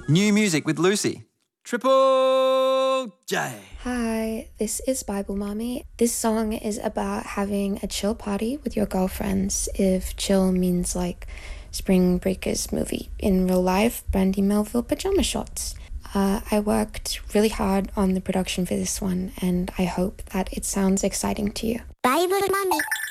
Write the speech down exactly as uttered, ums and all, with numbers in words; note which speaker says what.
Speaker 1: New music with Lucy. Triple J.
Speaker 2: Hi, this is Bible Mommy. This song is about having a chill party with your girlfriends. If chill means like Spring Breakers movie. In real life, Brandy Melville pajama shorts. Uh, I worked really hard on the production for this one, and I hope that it sounds exciting to you.
Speaker 3: Bible Mommy.